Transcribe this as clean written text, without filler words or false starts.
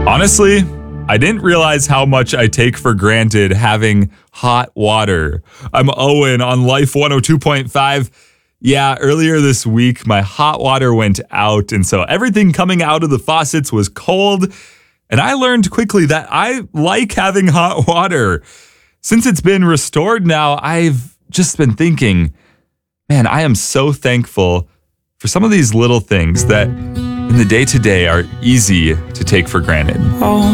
Honestly, I didn't realize how much I take for granted having hot water. I'm Owen on Life 102.5. Yeah, earlier this week, my hot water went out, and so everything coming out of the faucets was cold. And I learned quickly that I like having hot water. Since it's been restored now, I've just been thinking, man, I am so thankful for some of these little things that in the day-to-day are easy to take for granted.